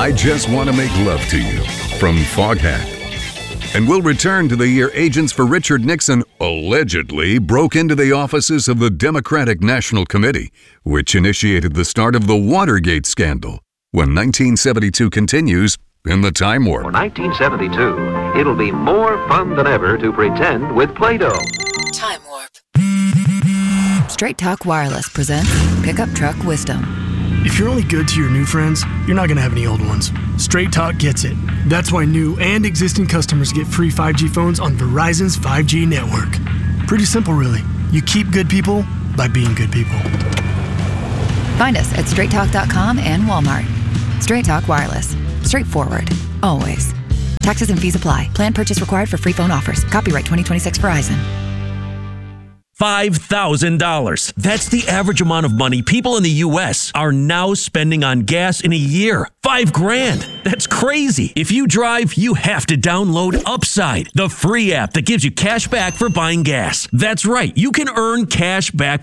I Just Want to Make Love to You from Foghat. And we'll return to the year agents for Richard Nixon allegedly broke into the offices of the Democratic National Committee, which initiated the start of the Watergate scandal, when 1972 continues in the Time Warp. For 1972, it'll be more fun than ever to pretend with Play-Doh. Time Warp. Straight Talk Wireless presents Pickup Truck Wisdom. If you're only good to your new friends, you're not going to have any old ones. Straight Talk gets it. That's why new and existing customers get free 5G phones on Verizon's 5G network. Pretty simple, really. You keep good people by being good people. Find us at straighttalk.com and Walmart. Straight Talk Wireless. Straightforward. Always. Taxes and fees apply. Plan purchase required for free phone offers. Copyright 2026 Verizon. $5,000. That's the average amount of money people in the U.S. are now spending on gas in a year. $5,000. That's crazy. If you drive, you have to download Upside, the free app that gives you cash back for buying gas. That's right. You can earn cash back